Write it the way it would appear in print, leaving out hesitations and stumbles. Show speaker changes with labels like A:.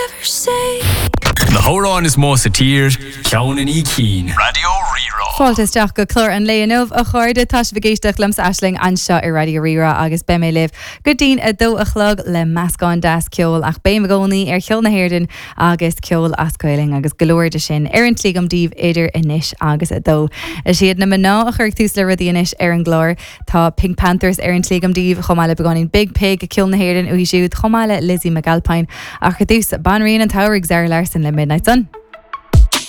A: Na hórán is mó sa tír, ceann in í cín. Radio Rírá.
B: Fáilteteach go clúr an léanamh a chuirde táis bhgéisteach lums aisling anseo I Radio Rírá agus be mé libh. Go dtín a dó a chlog le meascán das ceol ach bé magónaí ceol na Héireann agus ceol ascoiling agus golóir de sin an tlígam díomh idir inis agus a dó. Siad na maná a chuir tús le rudí inis an glór tá Pink Panthers an tlígam díomh chomáile begáin Big Pig ceol na Héireann uí siúd chomáile Lizzie McAlpine ach go dús banríon an táirigh Zara Larson le Midnight Sun.